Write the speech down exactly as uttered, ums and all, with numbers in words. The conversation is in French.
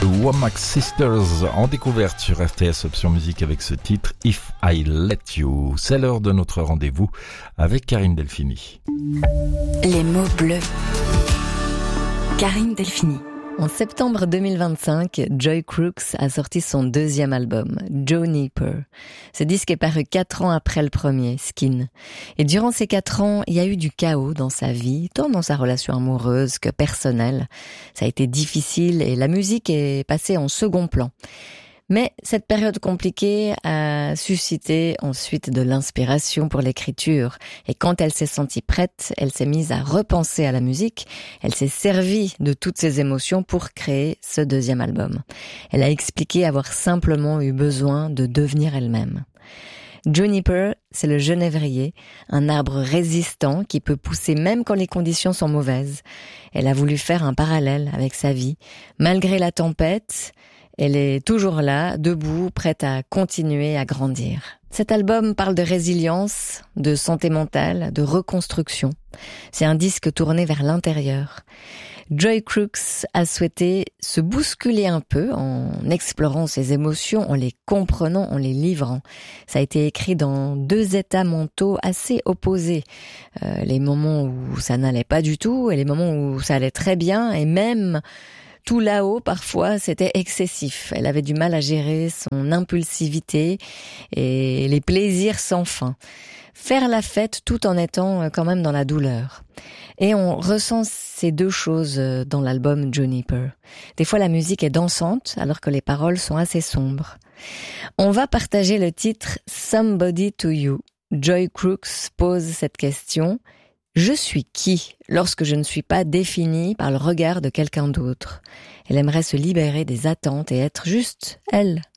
Womack Sisters en découverte sur R T S Option Musique avec ce titre If I Let You. C'est l'heure de notre rendez-vous avec Karine Delphini. Les mots bleus. Karine Delphini. En septembre deux mille vingt-cinq, Joy Crookes a sorti son deuxième album, Juniper. Ce disque est paru quatre ans après le premier, Skin. Et durant ces quatre ans, il y a eu du chaos dans sa vie, tant dans sa relation amoureuse que personnelle. Ça a été difficile et la musique est passée en second plan. Mais cette période compliquée a suscité ensuite de l'inspiration pour l'écriture. Et quand elle s'est sentie prête, elle s'est mise à repenser à la musique. Elle s'est servie de toutes ses émotions pour créer ce deuxième album. Elle a expliqué avoir simplement eu besoin de devenir elle-même. Juniper, c'est le genévrier, un arbre résistant qui peut pousser même quand les conditions sont mauvaises. Elle a voulu faire un parallèle avec sa vie. Malgré la tempête, elle est toujours là, debout, prête à continuer à grandir. Cet album parle de résilience, de santé mentale, de reconstruction. C'est un disque tourné vers l'intérieur. Joy Crookes a souhaité se bousculer un peu en explorant ses émotions, en les comprenant, en les livrant. Ça a été écrit dans deux états mentaux assez opposés. Euh, les moments où ça n'allait pas du tout et les moments où ça allait très bien et même tout là-haut, parfois, c'était excessif. Elle avait du mal à gérer son impulsivité et les plaisirs sans fin. Faire la fête tout en étant quand même dans la douleur. Et on ressent ces deux choses dans l'album Juniper. Des fois, la musique est dansante, alors que les paroles sont assez sombres. On va partager le titre « Somebody to You ». Joy Crookes pose cette question. Je suis qui lorsque je ne suis pas définie par le regard de quelqu'un d'autre? Elle aimerait se libérer des attentes et être juste elle.